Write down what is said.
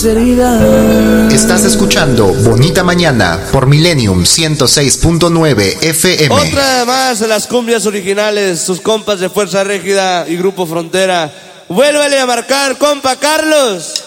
mis heridas. Estás escuchando Bonita Mañana por Millennium 106.9 FM. Otra más de las cumbias originales, sus compas de Fuerza Régida y Grupo Frontera. Vuélvale a marcar, compa Carlos.